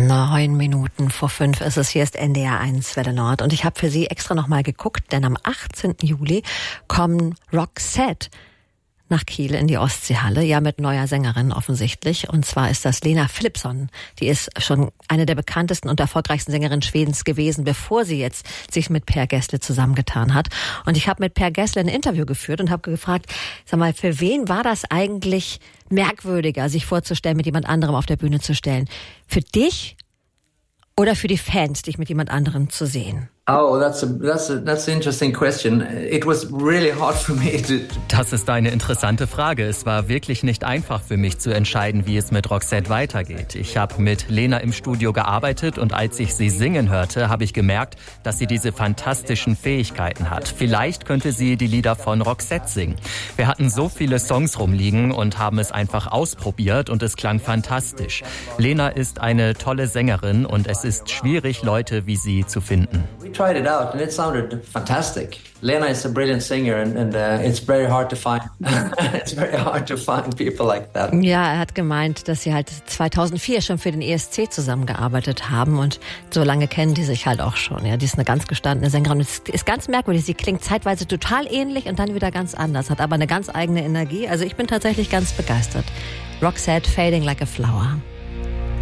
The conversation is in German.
5:09 ist es. Hier ist NDR 1 Welle Nord. Und ich habe für Sie extra nochmal geguckt, denn am 18. Juli kommen Roxette nach Kiel in die Ostseehalle, ja mit neuer Sängerin offensichtlich. Und zwar ist das Lena Philipsson. Die ist schon eine der bekanntesten und erfolgreichsten Sängerinnen Schwedens gewesen, bevor sie jetzt sich mit Per Gessle zusammengetan hat. Und ich habe mit Per Gessle ein Interview geführt und habe gefragt, sag mal, für wen war das eigentlich merkwürdiger, sich vorzustellen, mit jemand anderem auf der Bühne zu stellen? Für dich oder für die Fans, dich mit jemand anderem zu sehen? Oh, that's an interesting question. It was really hard for me to... Das ist eine interessante Frage. Es war wirklich nicht einfach für mich zu entscheiden, wie es mit Roxette weitergeht. Ich habe mit Lena im Studio gearbeitet und als ich sie singen hörte, habe ich gemerkt, dass sie diese fantastischen Fähigkeiten hat. Vielleicht könnte sie die Lieder von Roxette singen. Wir hatten so viele Songs rumliegen und haben es einfach ausprobiert und es klang fantastisch. Lena ist eine tolle Sängerin und es ist schwierig, Leute wie sie zu finden. We tried it out and it sounded fantastic. Lena is a brilliant singer and it's very hard to find. It's very hard to find people like that. Ja, er hat gemeint, dass sie halt 2004 schon für den ESC zusammengearbeitet haben und so lange kennen die sich halt auch schon. Ja, die ist eine ganz gestandene Sängerin. Es ist ganz merkwürdig. Sie klingt zeitweise total ähnlich und dann wieder ganz anders, hat aber eine ganz eigene Energie. Also ich bin tatsächlich ganz begeistert. Roxette, Fading Like a Flower.